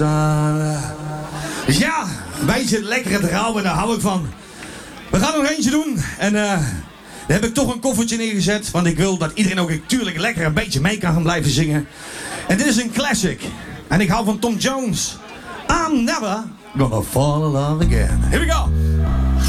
Ja, een beetje lekkere trouwen, daar hou ik van. We gaan er nog eentje doen en daar heb ik toch een koffertje neergezet, want ik wil dat iedereen ook natuurlijk lekker een beetje mee kan gaan blijven zingen. En dit is een classic. En ik hou van Tom Jones. I'm never gonna fall in love again. Here we go.